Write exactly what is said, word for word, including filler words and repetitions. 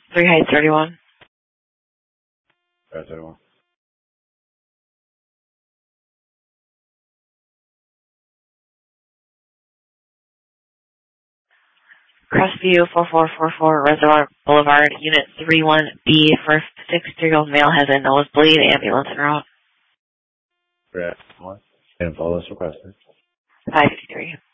Three Heights, thirty-one. Right, thirty-one. Crestview, four four four four, Reservoir Boulevard, Unit three one B, for sixty-year-old male has a nosebleed, ambulance en route. Right, one. And follow this requested. five fifty-three.